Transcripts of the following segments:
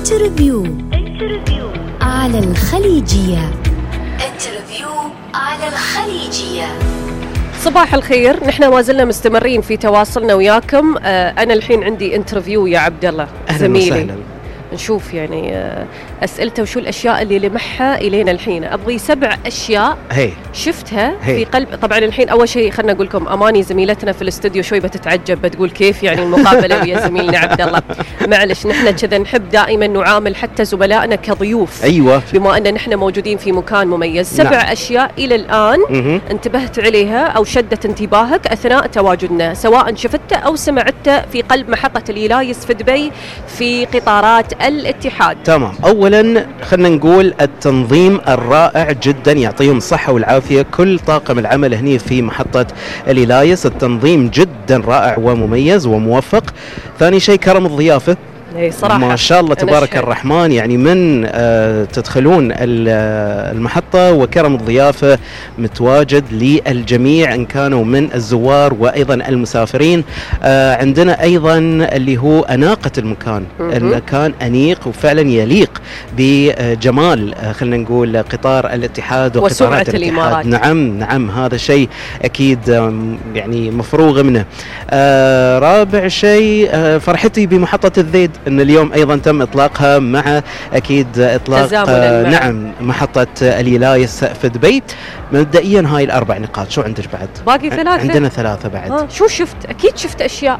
انترفيو على الخليجية. انترفيو على الخليجية. صباح الخير، نحن ما زلنا مستمرين في تواصلنا وياكم. أنا الحين عندي انترفيو يا عبد الله زميلي. نشوف يعني أسئلته وشو الأشياء اللي لمحها إلينا الحين. أبغي 7 أشياء شفتها في قلب. طبعا الحين أول شيء خلنا أقول لكم أماني زميلتنا في الاستوديو شوي بتتعجب، بتقول كيف يعني المقابلة ويا زميلنا عبد الله. معلش نحن كذا نحب دائما نعامل حتى زملائنا كضيوف. أيوة. بما أن نحن موجودين في مكان مميز. 7 أشياء إلى الآن انتبهت عليها أو شدت انتباهك أثناء تواجدنا، سواء شفته أو سمعته في قلب محطة اليلايس في دبي في قطارات الاتحاد. تمام. أولا خلنا نقول التنظيم الرائع جدا، يعطيهم الصحة والعافية كل طاقم العمل هني في محطة اليلايس. التنظيم جدا رائع ومميز وموفق. ثاني شيء كرم الضيافة، صراحة ما شاء الله تبارك الرحمن، يعني من تدخلون المحطة وكرم الضيافة متواجد للجميع إن كانوا من الزوار وأيضا المسافرين. عندنا أيضا اللي هو أناقة المكان. المكان أنيق وفعلا يليق بجمال خلنا نقول قطار الاتحاد وقطارات الاتحاد. نعم هذا شيء أكيد يعني مفروغ منه. رابع شيء فرحتي بمحطة الذيد، ان اليوم ايضا تم اطلاقها مع اكيد اطلاق نعم محطة اليلايس في دبي. مبدئيا هاي ال4 نقاط. شو عندك بعد؟ باقي 3. عندنا 3 بعد. شو شفت؟ اكيد شفت اشياء.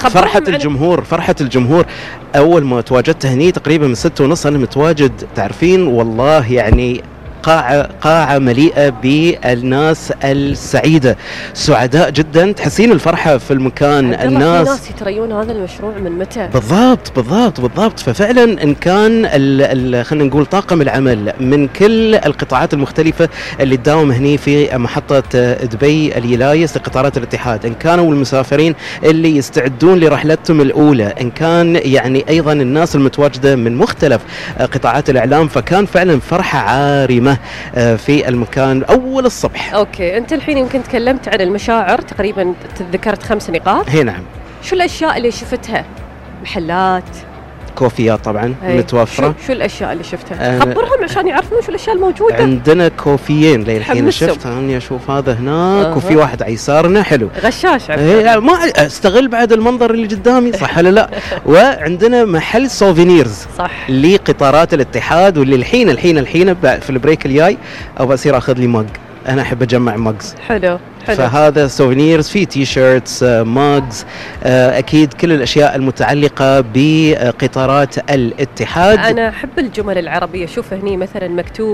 فرحة الجمهور اول ما تواجدت هني تقريبا من 6:30 انا متواجد. تعرفين والله يعني قاعة مليئة بالناس السعيدة، سعداء جدا، تحسين الفرحة في المكان. الناس في ناس يتريون هذا المشروع من متى؟ بالضبط. ففعلا إن كان خلينا نقول طاقم العمل من كل القطاعات المختلفة اللي تداوم هني في محطة دبي اليلايس لقطارات الاتحاد، إن كانوا المسافرين اللي يستعدون لرحلتهم الأولى، إن كان يعني أيضا الناس المتواجدة من مختلف قطاعات الإعلام، فكان فعلا فرحة عارمة في المكان أول الصبح. أوكي، أنت الحين يمكن تكلمت عن المشاعر، تقريبا ذكرت 5 نقاط. هي نعم. شو الأشياء اللي شفتها؟ محلات، كوفيات طبعا متوفرة. شو الأشياء اللي شفتها؟ خبرهم عشان يعرفون شو الأشياء الموجودة. عندنا كوفيين للحين شفتها أني أشوف هذا هناك وفي واحد على يسارنا حلو غشاش. ما استغل بعد المنظر اللي قدامي صح ولا لا. وعندنا محل سوفينيرز صح لقطارات الاتحاد، واللي الحين في البريك الجاي أو بصير أخذ لي مج. أنا أحب أجمع مجز. حلو. فهذا سوفينيرز، في تي شيرتس، ماجز، أكيد كل الأشياء المتعلقة بقطارات الاتحاد. أنا أحب الجمل العربية. شوف هني مثلا مكتوب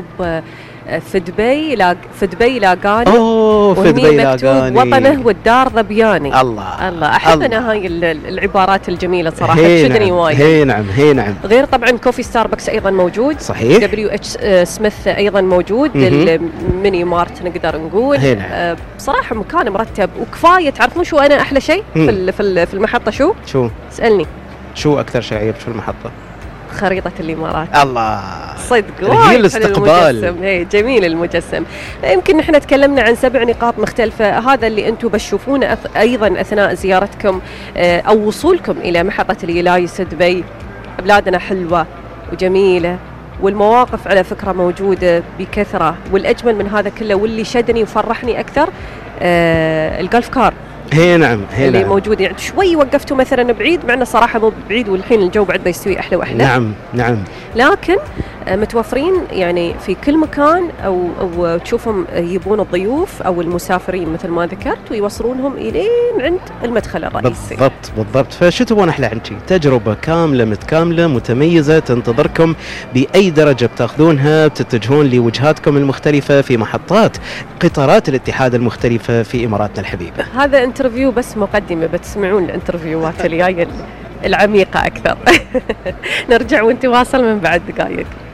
في دبي لاقاني. في دبي لاقاني وطنه والدار ذبياني. الله أحب أنا هاي العبارات الجميلة صراحة، تشدني وايد. هي نعم. غير طبعا كوفي ستاربكس أيضا موجود. صحيح. WH سميث أيضا موجود. الميني مارت نقدر نقول. نعم. بصراحة مكان مرتب وكفاية. تعرفون شو أنا أحلى شيء في المحطة؟ شو اسألني. شو أكثر شيء عيب في المحطة؟ خريطة الإمارات. الله صدق رهيب الاستقبال. جميل المجسم. يمكن نحن تكلمنا عن 7 نقاط مختلفة، هذا اللي أنتم بتشوفونه أيضا أثناء زيارتكم أو وصولكم إلى محطة اليلايس دبي. بلادنا حلوة وجميلة، والمواقف على فكرة موجودة بكثرة، والأجمل من هذا كله واللي شدني وفرحني أكثر الجولف كار. هي نعم. اللي موجود. يعني شوي وقفتوا مثلا بعيد، مع انه صراحه مو بعيد والحين الجو بعد بيستوي احلى واحلى. نعم. لكن متوفرين يعني في كل مكان، او تشوفهم يبون الضيوف او المسافرين مثل ما ذكرت ويوصلونهم الين عند المدخل الرئيسي. بالضبط. فشو تبون احلى عن شيء؟ تجربه كامله متكامله متميزه تنتظركم باي درجه بتاخذونها، بتتجهون لوجهاتكم المختلفه في محطات قطارات الاتحاد المختلفه في اماراتنا الحبيبه. هذا انترفيو بس مقدمه، بتسمعون الانترفيوات الجايه العميقه اكثر. نرجع ونتواصل من بعد دقائق.